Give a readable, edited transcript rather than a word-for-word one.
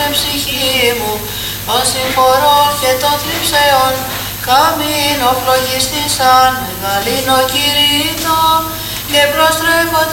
την ψυχή μου, των συμφορών και των θλιψεών, καμήν οφλογιστήσαν μεγαλύνο κηρύττω, και προστρέφονται